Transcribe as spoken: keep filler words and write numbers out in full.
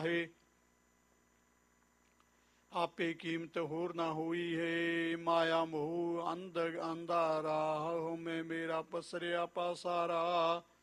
ਹੈ। ਆਪੇ ਕੀਮਤ ਹੋਰ ਨਾ ਹੋਈ ਹੈ। ਮਾਇਆ ਮੋਹ ਅੰਧ ਅੰਧਾਰਾ, ਹਉਮੈ ਮੇਰਾ ਪਸਰਿਆ ਪਾਸਾਰਾ।